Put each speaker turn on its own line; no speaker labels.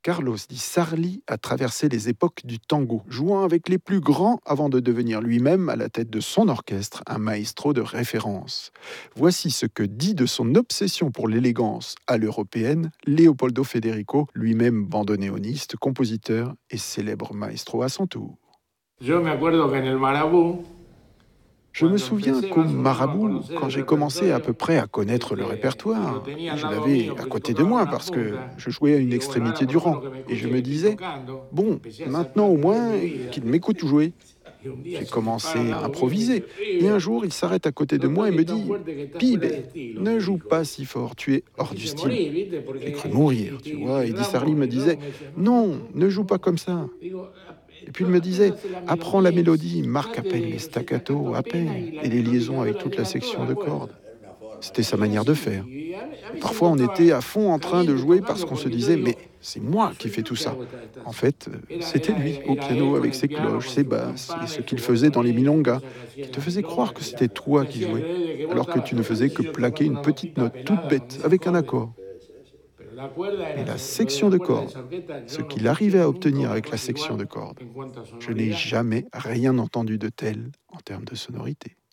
Carlos Di Sarli a traversé les époques du tango, jouant avec les plus grands avant de devenir lui-même, à la tête de son orchestre, un maestro de référence. Voici ce que dit de son obsession pour l'élégance à l'européenne Leopoldo Federico, lui-même bandoneoniste, compositeur et célèbre maestro à son tour.
Yo me acuerdo que en el Marabú,
Je me
cuando
souviens
empecé
qu'au
más o menos a
Marabout,
conocer
quand
el
j'ai commencé à
repertorio,
peu près à connaître le
lo
répertoire,
tenía al
je
lado
l'avais
mío
à
porque
côté de
tocaba en
moi
una
parce que
punta.
je jouais à
Y
une
digo, bueno, ahora
extrémité
por
du
lo menos
rang.
que me
Et je
escuche
me
que estoy
disais,
tocando. Y
bon,
empecé a hacer
maintenant au
prácticas en
moins
mi vida.
qu'il m'écoute jouer.
Y un día
J'ai
se me para al
commencé à
lado mío y me
improviser.
dice,
Et un
pibe,
jour, il s'arrête à côté de
no
moi et me
toques tan
dit,
fuerte que estás fuera de
Pibe,
estilo,
ne
me
joue
dijo.
pas si fort, tu es
Me
hors du
quise
style.
morir, ¿viste?
J'ai cru
Porque,
mourir, tu vois. Et
Y
Me
Ramos
disait,
me decía, no, no
non, ne
toques,
joue
no
pas comme
toques.
ça.
Digo,
Et puis il me disait,
apenas la
apprends la
melodía
mélodie, marque à peine les
inicial los staccato
staccatos, à
apenas
peine,
y la
et les liaisons avec
melodía
toute la
llega toda
section
la
de
cuerda.
cordes. C'était sa
Y era
manière de
así.
faire.
A
Et
veces
parfois,
uno
on était
estaba
à fond en train de
caliente
jouer parce
tocando
qu'on se
porque yo
disait, mais
digo,
c'est moi qui
soy
fais
yo
tout
que
ça.
hago estas.
En fait, c'était lui au
Era él
piano
con
avec
el
ses
piano,
cloches,
con
ses
sus
basses et ce
campanas,
qu'il
sus
faisait dans les
bordoneses,
milongas,
cosas que hacía
qui
en
te
la
faisait croire
milonga,
que
que
c'était toi
me
qui
hacía
jouais,
creer de que vos
alors que
estabas
tu ne faisais
tocando
que
y yo
plaquer
tocando
une
una
petite
notita
note toute
pelada con
bête
mis
avec un
acordes.
accord.
Pero la cuerda
Mais
era,
la
lo de
section
la
de
cuerda de
cordes,
esa orquesta,
ce
yo no
qu'il
escuché
arrivait à
nunca
obtenir
una
avec la
cosa
section de
igual
cordes,
en cuanto a
je n'ai
sonoridad.
jamais rien entendu de tel en termes de sonorité.